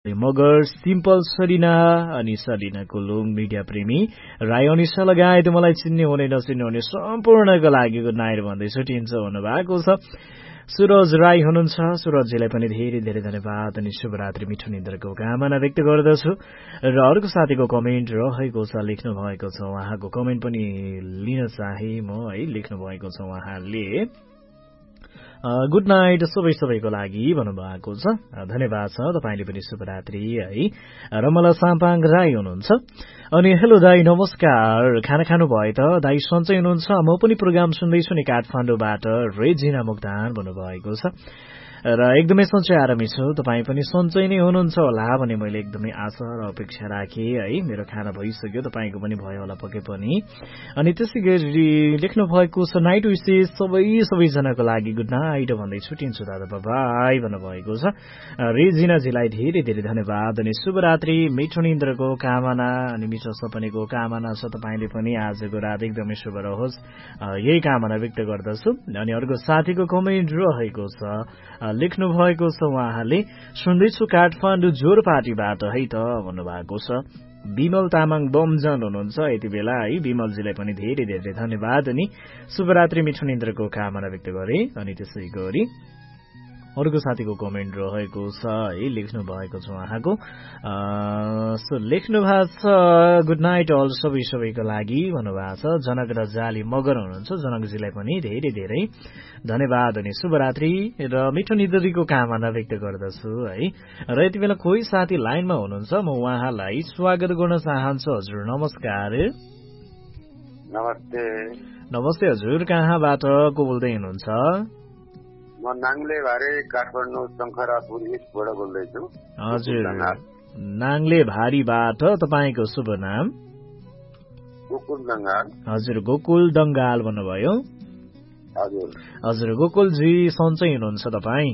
Magar simple Salina अनि सलिनाको लोङ media प्रेमी राई अनिसा लगायत मलाई चिन्ने हुने नचिन्ने हुने सम्पूर्णको लागि गुड नाइट भन्दै छुट्टिन्छ भन्नुभएको छ। सुरज राई हुनुहुन्छ। सुरजजीलाई पनि धेरै धेरै धन्यवाद अनि शुभरात्रि मिठो निन्द्राको कामना व्यक्त गर्दछु। र अर्को साथीको कमेन्ट रहेको छ, लेख्नु भएको छ, उहाँको कमेन्ट पनि लिन चाहे म है। लेख्नु भएको छ उहाँले गुड नाइट सबैको लागि भन्नुभएको छ। धन्यवाद छ, तपाईँले पनि शुभरात्रि है। रमला साम्पाङ राई हुनुहुन्छ। अनि हेलो दाई नमस्कार, खाना खानु भयो त? दाई सन्चै हुनुहुन्छ? म पनि प्रोग्राम सुन्दैछु नि काठमाडौँबाट, रेजिना मुक्तान भन्नुभएको छ। र एकदमै सन्चै आरामी छु, तपाईँ पनि सन्चै नै हुनुहुन्छ होला भने मैले एकदमै आशा र अपेक्षा राखेँ है। मेरो खाना भइसक्यो, तपाईँको पनि भयो होला पक्कै पनि। अनि त्यसै गरी लेख्नु भएको छ नाइट विशेष सबैजनाको लागि गुड नाइट भन्दै छुट्टिन्छु दादा, बाबाई भन्नुभएको छ। रेजिनाजीलाई धेरै धेरै धन्यवाद अनि शुभरात्रि मिठो निन्द्राको कामना अनि मिठो सपनेको कामना छ। तपाईँले पनि आजको रात एकदमै शुभ रहोस् यही कामना व्यक्त गर्दछु। अनि अर्को साथीको कमेन्ट रहेको छ, लेख्नु भएको छ उहाँले सुन्दैछु काठमाडौँ जोरपाटीबाट है त भन्नुभएको छ। विमल तामाङ बमजन हुनुहुन्छ यति बेला है। विमलजीलाई पनि धेरै धेरै धन्यवाद अनि शुभरात्रि मिठो निन्द्राको कामना व्यक्त गरे। अनि त्यसै गरी अर्को साथीको कमेन्ट रहेको छ है, लेख्नु भएको छ उहाँको लेख्नु भएको छ गुड नाइट अल सबैको लागि भन्नुभएको छ। जनक र जाली मगर हुनुहुन्छ। जनकजीलाई पनि धेरै धेरै धन्यवाद अनि शुभरात्रि र मिठो निन्द्राको कामना व्यक्त गर्दछु है। र यति बेला कोही साथी लाइनमा हुनुहुन्छ, म उहाँलाई स्वागत गर्न चाहन्छु। हजुर नमस्कार। नमस्ते। नमस्ते हजुर, कहाँबाट को बोल्दै हुनुहुन्छ? म नाङ्ले भारी काठमाडौँ शङ्खरापुर इस्टबाट बोल्दैछु। हजुर, नाङ्ले भारीबाट। तपाईँको शुभ नाम? गोकुल दङ्गाल। हजुर, गोकुल दङ्गाल भन्नुभयो। हजुर हजुर, गोकुलजी सन्चै हुनुहुन्छ तपाईँ?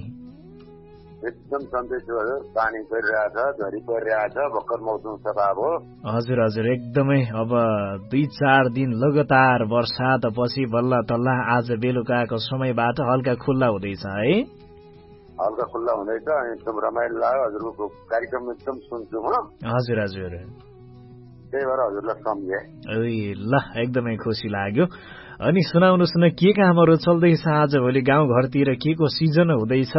एकदम सन्चै छु हजुर। पानी परिरहेछ, झरी परिरहेछ, भर्खर मौसम सफा भयो। हजुर हजुर, एकदमै अब 2-4 दिन लगातार वर्षापछि बल्ल तल्ल आज बेलुकाको समयबाट हल्का खुल्ला हुँदैछ है। हल्का खुल्ला हुँदैछ अनि एकदम रमाइलो लाग्यो। हजुरको कार्यक्रम एकदम सुन्छु म। हजुर हजुर, त्यही भएर हजुरलाई सम्झे। ल एकदमै खुसी लाग्यो। अनि सुनाउनुहोस् न, के कामहरू चल्दैछ आजभोलि गाउँघरतिर? के को सिजन हुँदैछ?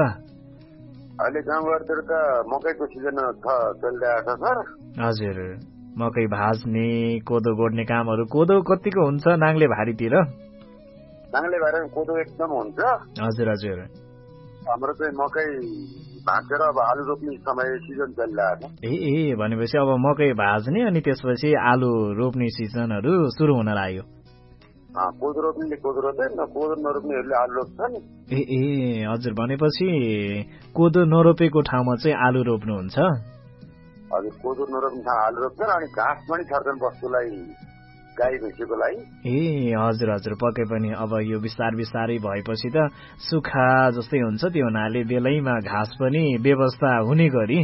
अहिले गाउँघरतिर त मकैको सिजन चलिरहेको छ सर। हजुर, मकै भाज्ने कोदो गोड्ने कामहरू। कोदो कतिको हुन्छ नाङ्ले भारीतिर? नाङ्ले भारीमा कोदो एकदम हुन्छ। हजुर हजुर, हाम्रो चाहिँ मकै भाँचेर अब आलु रोप्ने समय सिजन चलिरहेको छ। ए भनेपछि अब मकै भाज्ने अनि त्यसपछि आलु रोप्ने सिजनहरू सुरु हुन लाग्यो। कोदो रोप्नेले कोदो रोप्छ, कोदो नरोप्नेहरूले आलु रोप्छन्। ए हजुर, भनेपछि कोदो नरोपेको ठाउँमा चाहिँ आलु रोप्नुहुन्छ? हजुर, कोदो नरोप्ने ठाउँ आलु रोप्छन् अनि घाँस पनि छर्छन् बस्तुलाई, गाई भैँसीको लागि। ए हजुर हजुर, पक्कै पनि अब यो बिस्तारै भएपछि त सुक्खा जस्तै हुन्छ, त्यो हुनाले बेलैमा घाँस पनि व्यवस्था हुने गरी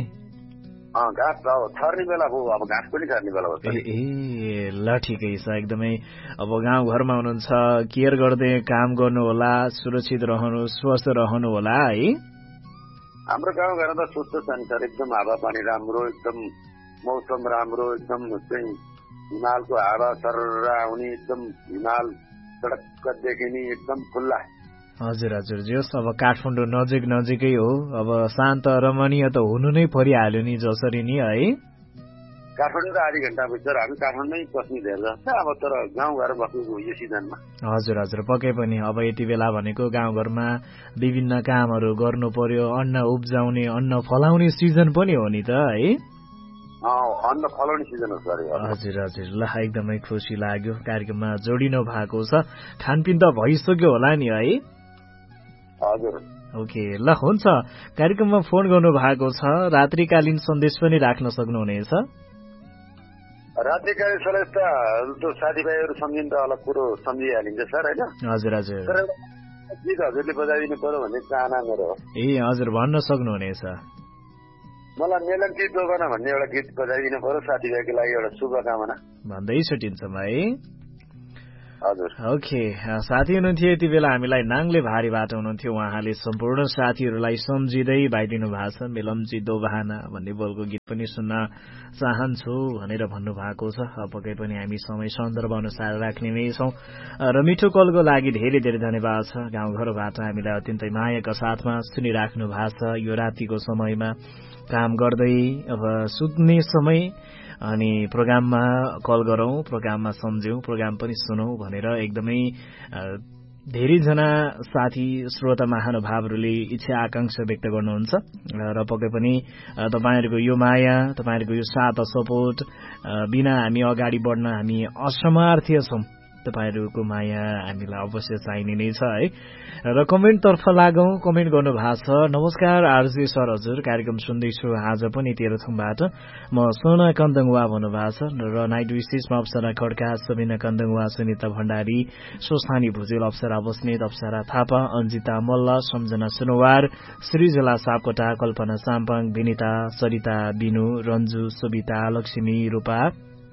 घाँस छर्ने बेला भयो, अब घाँस पनि छर्ने बेला हो। ए ल ठिकै छ एकदमै। अब गाउँघरमा हुनुहुन्छ, केयर गर्दै काम गर्नु होला, सुरक्षित रहनु, स्वस्थ रहनु होला है। हाम्रो गाउँघरमा त सुस्त छ नि सर, एकदम हावापानी राम्रो, एकदम मौसम राम्रो, एकदम चाहिँ हिमालको हावा सर आउने, एकदम हिमाल सडक देखिने, एकदम खुल्ला। हजुर हजुर, जस अब काठमाडौँ नजिकै हो, अब शान्त रमणीय त हुनु नै परिहाल्यो नि जसरी नि है। काठमाडौँ त आधी घण्टा भित्र हामी काठमाडौँमै बस्ने धेरै जस्तो, अब तर गाउँघर बस्नुको यो सिजनमा। हजुर हजुर, पक्कै पनि अब यति बेला भनेको गाउँघरमा विभिन्न कामहरू गर्नु पर्यो, अन्न उब्जाउने, अन्न फलाउने सिजन पनि हो नि त है। अन्न फलाउने सिजन हो सर। हजुर हजुर, ल एकदमै खुसी लाग्यो कार्यक्रममा जोडिनु भएको छ। खानपिन त भइसक्यो होला नि है? हजुर। ओके, ल हुन्छ। कार्यक्रममा फोन गर्नु भएको छ, रात्रिकालीन सन्देश पनि राख्न सक्नुहुनेछ। रात्रिकालीन सन्देश त साथीभाइहरू सम्झिन्छ त अलग कुरो सम्झिहालिन्छ सर होइन। हजुर हजुर, गीत हजुरले बजाइदिनु पर्यो भन्ने चाहना मेरो हो। ए हजुर, भन्न सक्नुहुनेछ। मलाई मेलम्ची दोकान भन्ने एउटा गीत बजाइदिनु पर्यो साथीभाइको लागि, एउटा शुभकामना भन्दै छुट्टिन्छ भाइ। हजुर ओके साथी हुनुहुन्थ्यो यति बेला हामीलाई नाङ्ले भारीबाट हुनुहुन्थ्यो उहाँले सम्पूर्ण साथीहरूलाई सम्झिँदै भाइदिनु भएको छ मेलम्ची दोबाना भन्ने बोलको गीत पनि सुन्न चाहन्छु भनेर भन्नुभएको छ पक्कै पनि हामी समय सन्दर्भ अनुसार राख्ने नै छौँ र मिठो कलको लागि धेरै धेरै धन्यवाद छ गाउँघरबाट हामीलाई अत्यन्तै मायाका साथमा सुनिराख्नु भएको छ यो रातिको समयमा काम गर्दै अब सुत्ने समय अनि प्रोग्राममा कल गरौँ प्रोग्राममा सम्झौँ प्रोग्राम पनि सुनौँ भनेर एकदमै धेरैजना साथी श्रोता महानुभावहरूले इच्छा आकांक्षा व्यक्त गर्नुहुन्छ र पक्कै पनि तपाईँहरूको यो माया तपाईँहरूको यो साथ सपोर्ट बिना हामी अगाडि बढ्न हामी असमर्थ्य छौँ तपाईहरूको माया हामीलाई अवश्य चाहिने नै छ है र कमेन्टतर्फ लागौँ कमेन्ट गर्नु भएको छ नमस्कार आरजे सर हजुर कार्यक्रम सुन्दैछु आज पनि तेह्रथुमबाट म सोना कन्दङवा भन्नुभएको छ र नाइट विशेषमा अप्सरा खड्का सबिना कन्दङवा सुनिता भण्डारी सोसानी भुजेल अप्सरा बस्नेत अप्सरा थापा अन्जिता मल्ल सम्झना सुनवार सृजला सापकोटा कल्पना साम्पाङ विनिता सरिता बिनु रन्जु सुबिता लक्ष्मी रूपा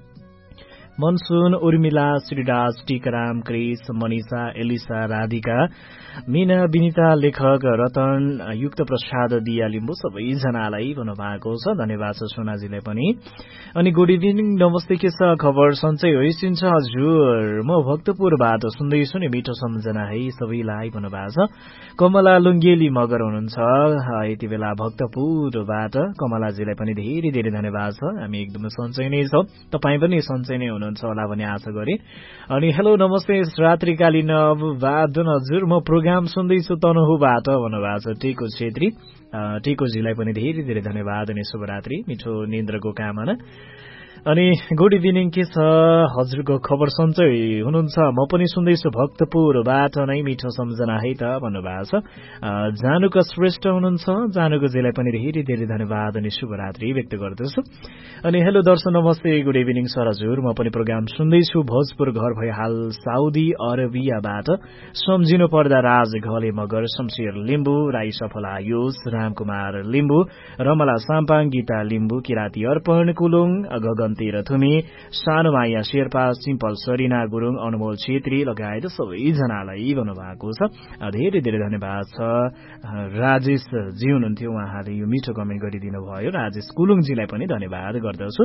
monsoon Urmila Shriraj टीकराम Chris Manisha Elisa Radhika Meena Vinita लेखक रतन युक्त प्रसाद दिया लिम्बू सबैजनालाई भन्नुभएको छ धन्यवाद छ सोनाजीलाई पनि अनि गुड इभिनिङ नमस्ते के छ खबर सन्चै होइसिन्छ हजुर म भक्तपुरबाट सुन्दैछु नि मिठो सम्झना है सबैलाई भन्नुभएको छ कमला लुङ्गेली मगर हुनुहुन्छ यति बेला भक्तपुरबाट कमलाजीलाई पनि धेरै धेरै धन्यवाद छ हामी एकदमै सन्चै नै छौँ तपाईँ पनि सन्चै नै हुनुहुन्छ होला भन्ने आशा गरे अनि हेलो नमस्ते रात्रिकालीन वादन हजुर म प्रोग्राम सुन्दैछु तनहुबाट भन्नुभएको छ टेको छेत्री टेकोजीलाई पनि धेरै धेरै धन्यवाद अनि शुभरात्रि मिठो निन्द्रको कामना अनि गुड इभिनिङ के छ हजुरको खबर सन्चै हुनुहुन्छ म पनि सुन्दैछु भक्तपुरबाट नै मिठो सम्झना है त भन्नुभएको छ जानुका श्रेष्ठ हुनुहुन्छ जानुको जीलाई पनि धेरै धेरै धन्यवाद अनि शुभरात्रि व्यक्त गर्दछु अनि हेलो दर्शन नमस्ते गुड इभिनिङ सर हजुर म पनि प्रोग्राम सुन्दैछु भोजपुर घर भए हाल साउदी अरबियाबाट सम्झिनु पर्दा राज घले मगर शमशेर लिम्बू राई सफला आयुष रामकुमार लिम्बू रमला साम्पाङ गीता लिम्बू किराती अर्पण कुलुङ गगन तेह्रथुमी सानो माया शेर्पा सिम्पल सरिना गुरुङ अनमोल छेत्री लगायत सबैजनालाई भन्नुभएको छ धेरै धेरै धन्यवाद छ राजेश जी हुनुहुन्थ्यो उहाँले यो मिठो कमेन्ट गरिदिनु भयो राजेश कुलुङजीलाई पनि धन्यवाद गर्दछु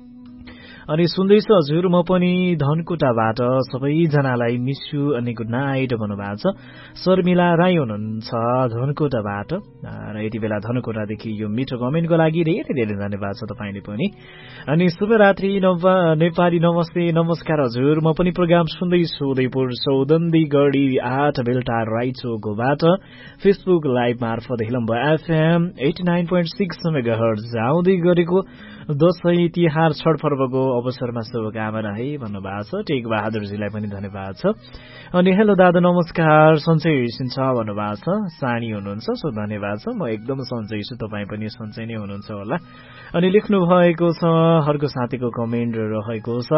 अनि सुन्दैछु हजुर म पनि धनकुटाबाट सबैजनालाई मिस यु अनि गुड नाइट भन्नुभएको छ शर्मिला राई हुनुहुन्छ धनकुटाबाट र यति बेला धनकुटादेखि यो मिठो कमेन्टको लागि धेरै धेरै धन्यवाद छ तपाईँले पनि अनि शुभरात्रि नेपाली नमस्ते नमस्कार हजुर म पनि प्रोग्राम सुन्दैछु उदयपुर सौदन्दी गढी 8 बेलटार राइचोकबाट फेसबुक लाइभ मार्फत हिलम्ब एफएम 89.6 मेगाहर्ज आउँदै गरेको दशैं तिहार छठ पर्वको अवसरमा शुभकामना है भन्नुभएको छ टेक बहादुरजीलाई पनि धन्यवाद छ अनि हेलो दादा नमस्कार सन्चै हुनुहुन्छ भन्नुभएको छ सानी हुनुहुन्छ सो धन्यवाद छ म एकदम सन्चै छु तपाईँ पनि सन्चै नै हुनुहुन्छ होला अनि लेख्नु भएको छ अर्को साथीको कमेन्ट रहेको छ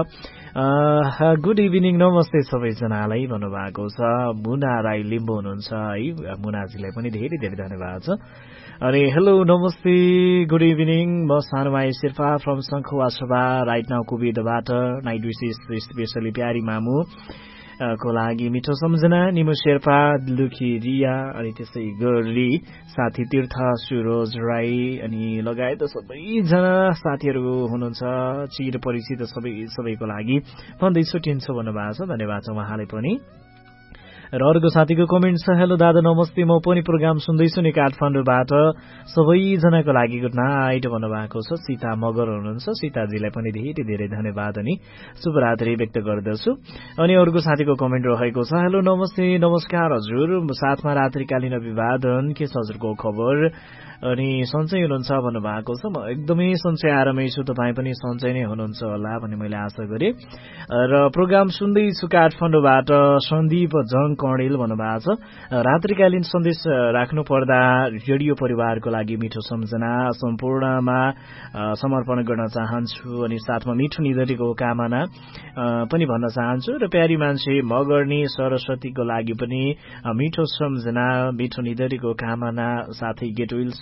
गुड इभिनिङ नमस्ते सबैजनालाई भन्नुभएको छ मुना राई लिम्बू हुनुहुन्छ है मुनाजीलाई पनि धेरै धेरै धन्यवाद छ अनि हेलो नमस्ते गुड इभिनिङ म सानोमाई शेर्पा फ्रम शङ्खुवा सभा राइट नाउ कुवेतबाट नाइट विशेष स्पेसली प्यारी मामु को लागि मिठो सम्झना निमु शेर्पा लुखी रिया अनि त्यसै गरी साथी तीर्थ सुरोज राई अनि लगायत सबैजना साथीहरू हुनुहुन्छ चिर परिचित सबैको लागि भन्दै छुट्टिन्छु भन्नुभएको छ धन्यवाद छ उहाँलाई पनि र अर्को साथीको कमेन्ट छ हेलो दादा नमस्ते म पनि प्रोग्राम सुन्दैछु नि काठमाडौँबाट सबैजनाको लागि गुड नाइट भन्नुभएको छ सीता मगर हुनुहुन्छ सीताजीलाई पनि धेरै धेरै धन्यवाद अनि शुभरात्रि व्यक्त गर्दछु अनि अर्को साथीको कमेन्ट रहेको छ हेलो नमस्ते नमस्कार हजुर साथमा रात्रिकालीन अभिवादन के छ हजुरको खबर अनि सन्चै हुनुहुन्छ भन्नुभएको छ म एकदमै सन्चै आरामै छु तपाईँ पनि सन्चै नै हुनुहुन्छ होला भन्ने मैले आशा गरेँ र प्रोग्राम सुन्दैछु काठमाडौँबाट सन्दीप जङ कणेल भन्नुभएको छ रात्रिकालीन सन्देश राख्नु पर्दा रेडियो परिवारको लागि मिठो सम्झना सम्पूर्णमा समर्पण गर्न चाहन्छु अनि साथमा मिठो निधरीको कामना पनि भन्न चाहन्छु र प्यारी मान्छे मगर्नी सरस्वतीको लागि पनि मिठो सम्झना मिठो निधरीको कामना साथै गेट विल्सन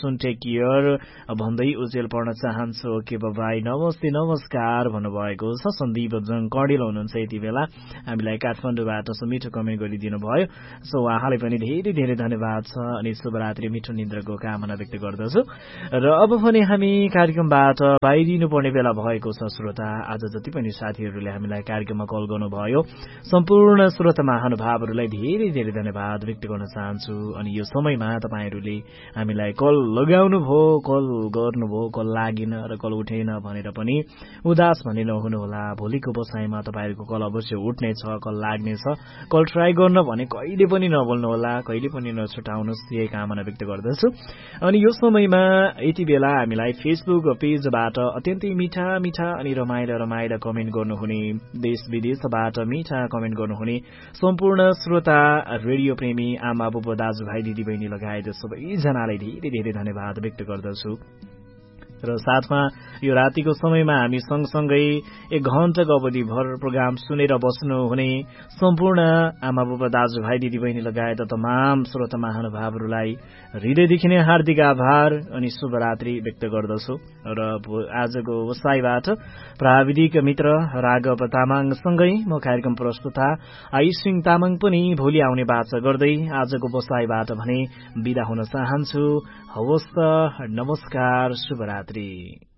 सुन टेक केयर भन्दै उजेल पढ्न चाहन्छु। ओके बाबाई नमस्ते नमस्कार भन्नुभएको छ। सन्दीप जङ कडेल हुनुहुन्छ यति बेला हामीलाई काठमाडौँबाट मिठो कमेन्ट गरिदिनु भयो। सो उहाँले पनि धेरै धेरै धन्यवाद छ अनि शुभरात्रि मिठो निद्राको कामना व्यक्त गर्दछु। र अब पनि हामी कार्यक्रमबाट बाहिरिनु पर्ने बेला भएको छ। श्रोता आज जति पनि साथीहरूले हामीलाई कार्यक्रममा कल गर्नुभयो सम्पूर्ण श्रोता महानुभावहरूलाई धेरै धेरै धन्यवाद व्यक्त गर्न चाहन्छु। अनि यो समयमा तपाईँहरूले हामीलाई कल लगाउनुभयो, कल गर्नुभयो, कल लागेन र कल उठेन भनेर पनि उदास भने नहुनुहोला। भोलिको बसाइमा तपाईँहरूको कल अवश्य उठ्नेछ, कल लाग्नेछ। कल ट्राई गर्न भने कहिले पनि नबोल्नुहोला, कहिले पनि नछुटाउनुहोस्, यही कामना व्यक्त गर्दछु। अनि यो समयमा यति बेला हामीलाई फेसबुक पेजबाट अत्यन्तै मिठा मिठा अनि रमाइला कमेन्ट गर्नुहुने, देश विदेशबाट मिठा कमेन्ट गर्नुहुने सम्पूर्ण श्रोता, रेडियो प्रेमी, आमा बुबा, दाजुभाइ, दिदीबहिनी लगायत सबैजनालाई धेरै धेरै धन्यवाद व्यक्त गर्दछु। र साथमा यो रातिको समयमा हामी सँगसँगै 1 घण्टाको अवधिभर प्रोग्राम सुनेर बस्नुहुने सम्पूर्ण आमा बुबा, दाजुभाइ, दिदीबहिनी लगायत तमाम श्रोता महानुभावहरूलाई हृदयदेखि नै हार्दिक आभार अनि शुभरात्रि व्यक्त गर्दछु। र आजको वसाईबाट प्राविधिक मित्र राघव तामाङसँगै म कार्यक्रम प्रस्तुता आइसिङ तामाङ पनि भोलि आउने बाचा गर्दै आजको वसाईबाट भने बिदा हुन चाहन्छु। हवस् त, नमस्कार, शुभरात्रि।